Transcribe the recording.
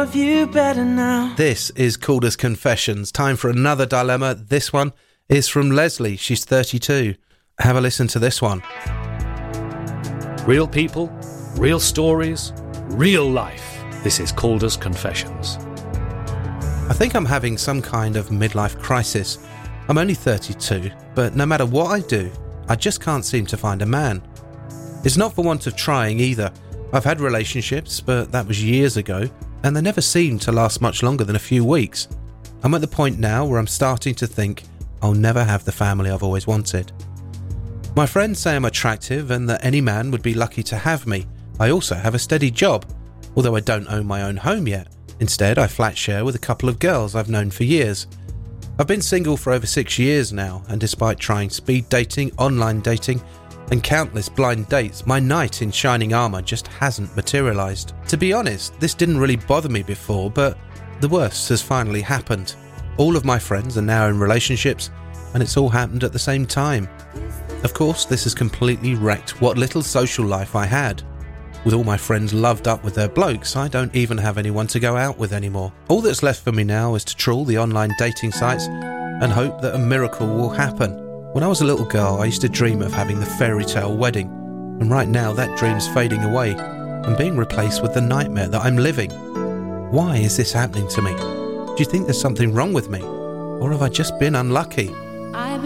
love you better now. This is Calder's Confessions. Time for another dilemma. This one is from Leslie. She's 32. Have a listen to this one. Real people, real stories, real life. This is Calder's Confessions. I think I'm having some kind of midlife crisis. I'm only 32, but no matter what I do, I just can't seem to find a man. It's not for want of trying either. I've had relationships, but that was years ago, and they never seemed to last much longer than a few weeks. I'm at the point now where I'm starting to think I'll never have the family I've always wanted. My friends say I'm attractive and that any man would be lucky to have me. I also have a steady job, although I don't own my own home yet. Instead, I flat share with a couple of girls I've known for years. I've been single for over 6 years now, and despite trying speed dating, online dating, and countless blind dates, my knight in shining armour just hasn't materialised. To be honest, this didn't really bother me before, but the worst has finally happened. All of my friends are now in relationships, and it's all happened at the same time. Of course, this has completely wrecked what little social life I had. With all my friends loved up with their blokes, I don't even have anyone to go out with anymore. All that's left for me now is to trawl the online dating sites and hope that a miracle will happen. When I was a little girl, I used to dream of having the fairy tale wedding, and right now that dream's fading away and being replaced with the nightmare that I'm living. Why is this happening to me? Do you think there's something wrong with me? Or have I just been unlucky?